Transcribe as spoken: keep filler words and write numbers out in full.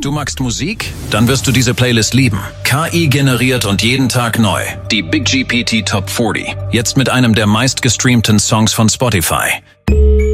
Du magst Musik? Dann wirst du diese Playlist lieben. K I generiert und jeden Tag neu. Die Big G P T Top vierzig. Jetzt mit einem der meistgestreamten Songs von Spotify.